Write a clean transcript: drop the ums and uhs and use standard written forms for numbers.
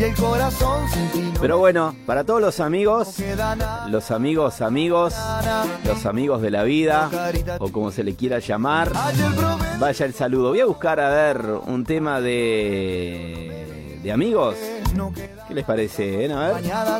Pero bueno, para todos los amigos de la vida, o como se le quiera llamar, vaya el saludo. Voy a buscar a ver un tema de amigos. ¿Qué les parece? A ver.